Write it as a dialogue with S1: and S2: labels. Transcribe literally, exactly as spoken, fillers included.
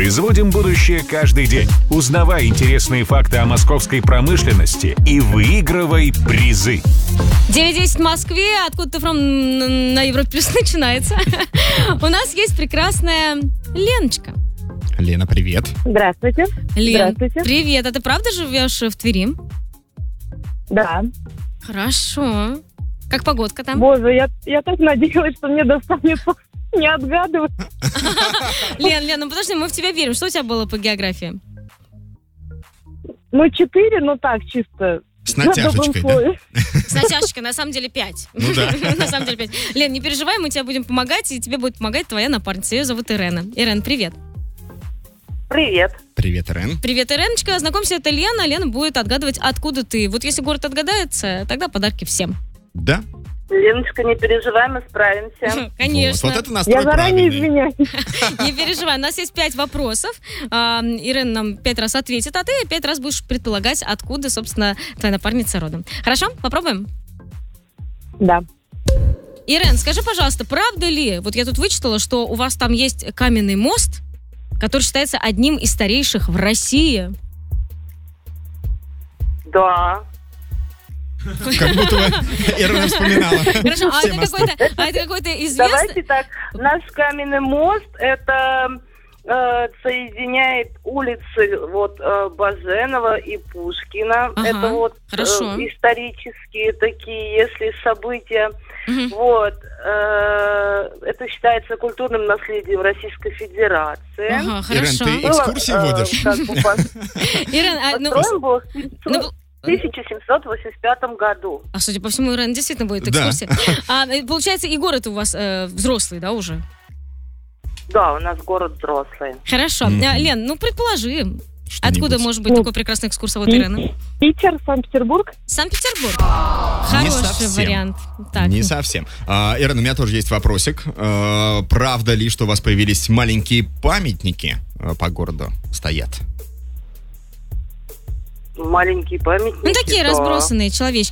S1: Производим будущее каждый день. Узнавай интересные факты о московской промышленности и выигрывай призы.
S2: девять десять в Москве, откуда ты from на Европе Плюс начинается. У нас есть прекрасная Леночка.
S3: Лена, привет.
S4: Здравствуйте.
S2: Лен,
S4: Здравствуйте.
S2: привет. А ты правда живешь в Твери?
S4: Да.
S2: Хорошо. Как погодка там?
S4: Боже, я, я так надеялась, что мне достанется не отгадывать.
S2: Лен, Лен, ну подожди, мы в тебя верим. Что у тебя было по географии?
S4: Ну, четыре, ну так, чисто.
S3: С натяжечкой, да?
S2: С натяжечкой, на самом деле пять.
S3: Ну да.
S2: На самом деле пять. Лен, не переживай, мы тебе будем помогать, и тебе будет помогать твоя напарница. Ее зовут Ирена. Ирен, привет.
S4: Привет.
S3: Привет, Ирен.
S2: Привет, Иреночка. Знакомься, это Лена. Лена будет отгадывать, откуда ты. Вот если город отгадается, тогда подарки всем.
S3: Да?
S4: Леночка, не переживай, мы справимся.
S2: Конечно.
S3: Вот, вот это настрой
S4: Я заранее
S3: правильный.
S4: извиняюсь.
S2: Не переживай, у нас есть пять вопросов. А, Ирен нам пять раз ответит, а ты пять раз будешь предполагать, откуда, собственно, твоя напарница родом. Хорошо? Попробуем?
S4: Да.
S2: Ирен, скажи, пожалуйста, правда ли, вот я тут вычитала, что у вас там есть каменный мост, который считается одним из старейших в России?
S4: Да.
S3: Как будто бы Ирена вспоминала.
S2: Хорошо, а
S3: Все
S2: это
S3: мосты.
S2: какой-то, а это какой-то известный...
S4: Давайте так. Наш каменный мост, это э, соединяет улицы вот э, Баженова и Пушкина.
S2: Ага,
S4: это вот э,
S2: хорошо.
S4: исторические такие, если события.
S2: Мгм.
S4: Вот. э, это считается культурным наследием Российской Федерации.
S2: Ага,
S3: Ирен,
S2: хорошо.
S3: ты экскурсии
S4: Было, э,
S3: водишь?
S4: как бы пос-
S2: Ирен, а, ну,
S4: Построен был
S2: ну,
S4: в тысяча семьсот восемьдесят пятом году.
S2: а судя по всему, Ирен, действительно будет
S3: Да.
S2: экскурсия. А, э, получается, и город у вас э, взрослый, да, уже?
S4: Да, у нас город взрослый.
S2: Хорошо.
S3: Мгм.
S2: А, Лен, ну предположи,
S3: Что-нибудь.
S2: откуда может быть
S4: Ну,
S2: такой прекрасный экскурсовод Ирена?
S4: Питер, Санкт-Петербург.
S2: Санкт-Петербург.
S3: Не
S2: Хороший
S3: совсем.
S2: вариант. Так.
S3: Не совсем. А, Ирен, у меня тоже есть вопросик. А, правда ли, что у вас появились маленькие памятники а, по городу стоят?
S4: Маленькие памятники.
S2: Ну, такие
S4: да.
S2: разбросанные человечки.